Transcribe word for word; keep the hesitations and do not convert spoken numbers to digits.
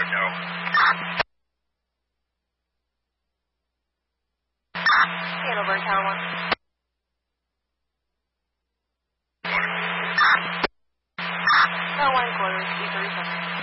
No. Hanover, Tower one. Tower one quarters, three thirty-seven.